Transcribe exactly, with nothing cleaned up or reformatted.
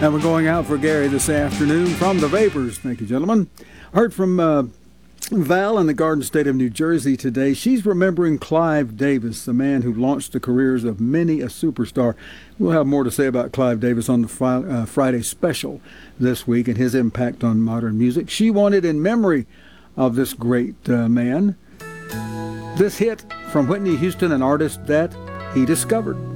And we're going out for Gary this afternoon from the Vapors. Thank you, gentlemen. Heard from uh, Val in the Garden State of New Jersey today. She's remembering Clive Davis, the man who launched the careers of many a superstar. We'll have more to say about Clive Davis on the fri- uh, Friday special this week and his impact on modern music. She wanted in memory of this great uh, man. This hit from Whitney Houston, an artist that he discovered.